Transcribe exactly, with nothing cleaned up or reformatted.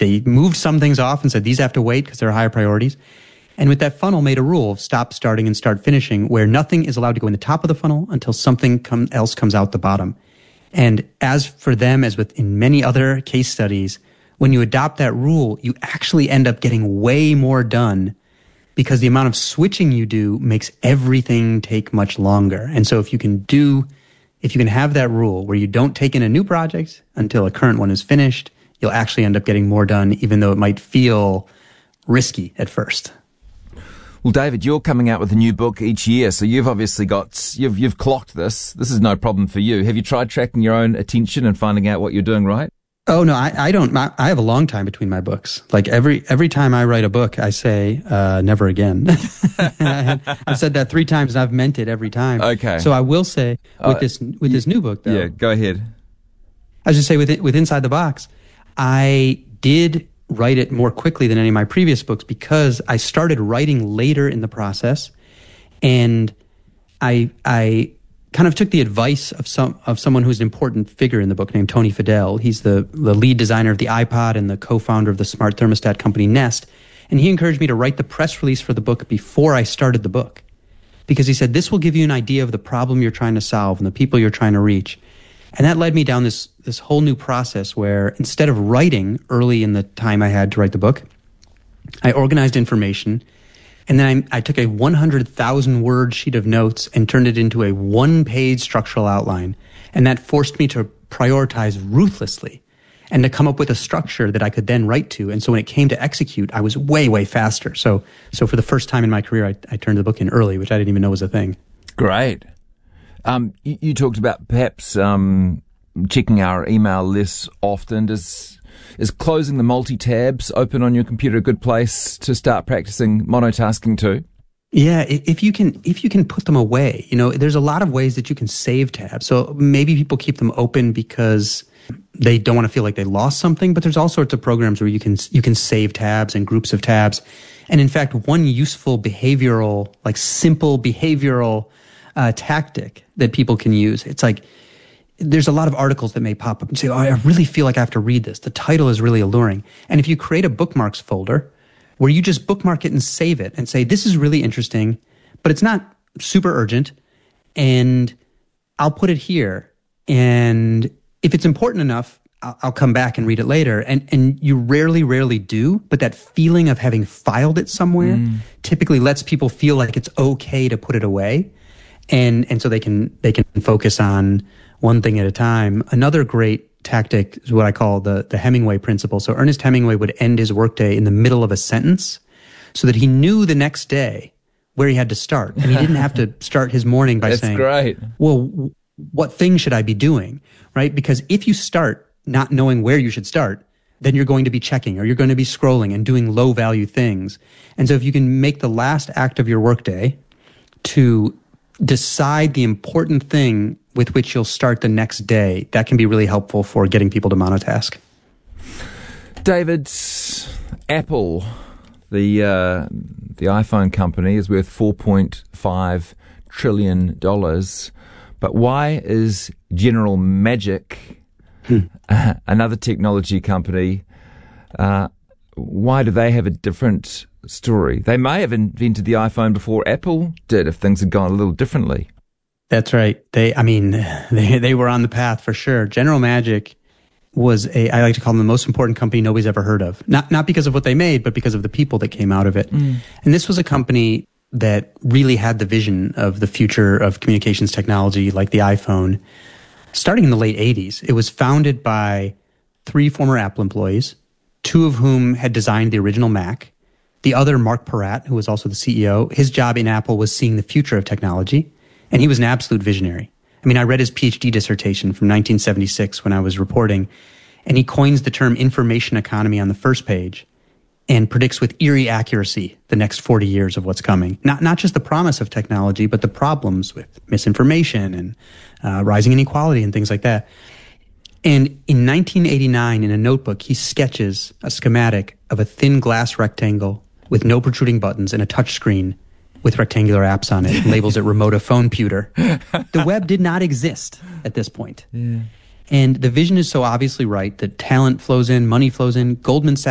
they moved some things off and said these have to wait because they're higher priorities. And with that funnel made a rule of stop, starting, and start finishing, where nothing is allowed to go in the top of the funnel until something come, else comes out the bottom. And as for them, as with in many other case studies, when you adopt that rule, you actually end up getting way more done because the amount of switching you do makes everything take much longer. And so if you can do, if you can have that rule where you don't take in a new project until a current one is finished, you'll actually end up getting more done, even though it might feel risky at first. Well, David, you're coming out with a new book each year, so you've obviously got, you've, you've clocked this. This is no problem for you. Have you tried tracking your own attention and finding out what you're doing right? Oh, no, I, I don't. I, I have a long time between my books. Like every every time I write a book, I say, uh, never again. I, I've said that three times and I've meant it every time. Okay. So I will say with uh, this with this new book, though. Yeah, go ahead. I was just say with it, with Inside the Box, I did write it more quickly than any of my previous books because I started writing later in the process, and I I kind of took the advice of some of someone who's an important figure in the book named Tony Fadell. He's the the lead designer of the iPod and the co-founder of the smart thermostat company Nest, and he encouraged me to write the press release for the book before I started the book, because he said this will give you an idea of the problem you're trying to solve and the people you're trying to reach. And that led me down this this whole new process where instead of writing early in the time I had to write the book, I organized information, and then I, I took a one hundred thousand word sheet of notes and turned it into a one-page structural outline. And that forced me to prioritize ruthlessly and to come up with a structure that I could then write to. And so when it came to execute, I was way, way faster. So so for the first time in my career, I, I turned the book in early, which I didn't even know was a thing. Great. Um, you, you talked about perhaps um, checking our email less often. Does, is closing the multi-tabs open on your computer a good place to start practicing monotasking too? Yeah, if you can, if you can put them away, you know, there's a lot of ways that you can save tabs. So maybe people keep them open because they don't want to feel like they lost something, but there's all sorts of programs where you can, you can save tabs and groups of tabs. And in fact, one useful behavioral, like simple behavioral uh, tactic that people can use, it's like, there's a lot of articles that may pop up and say, oh, I really feel like I have to read this. The title is really alluring. And if you create a bookmarks folder where you just bookmark it and save it and say, this is really interesting, but it's not super urgent, and I'll put it here. And if it's important enough, I'll, I'll come back and read it later. And, and you rarely, rarely do, but that feeling of having filed it somewhere mm. typically lets people feel like it's okay to put it away. And, and so they can, they can focus on one thing at a time. Another great tactic is what I call the, the Hemingway principle. So Ernest Hemingway would end his workday in the middle of a sentence so that he knew the next day where he had to start. And he didn't have to start his morning by That's saying, great. well, what thing should I be doing? Right? Because if you start not knowing where you should start, then you're going to be checking or you're going to be scrolling and doing low value things. And so if you can make the last act of your workday to decide the important thing with which you'll start the next day, that can be really helpful for getting people to monotask. David, Apple, the uh, the iPhone company, is worth four point five trillion dollars. But why is General Magic, hmm. uh, another technology company, uh, why do they have a different story? They may have invented the iPhone before Apple did if things had gone a little differently. That's right. They, I mean, they they were on the path for sure. General Magic was a, I like to call them the most important company nobody's ever heard of. Not not because of what they made, but because of the people that came out of it. Mm. And this was a company that really had the vision of the future of communications technology, like the iPhone, starting in the late eighties. It was founded by three former Apple employees, two of whom had designed the original Mac. The other, Mark Peratt, who was also the C E O, his job in Apple was seeing the future of technology. And he was an absolute visionary. I mean, I read his PhD dissertation from nineteen seventy-six when I was reporting, and he coins the term information economy on the first page and predicts with eerie accuracy the next forty years of what's coming. Not not just the promise of technology, but the problems with misinformation and uh, rising inequality and things like that. And in nineteen eighty-nine, in a notebook, he sketches a schematic of a thin glass rectangle with no protruding buttons and a touch screen with rectangular apps on it, and labels it remote a phone pewter. The web did not exist at this point. Yeah. And the vision is so obviously right that talent flows in, money flows in. Goldman Sachs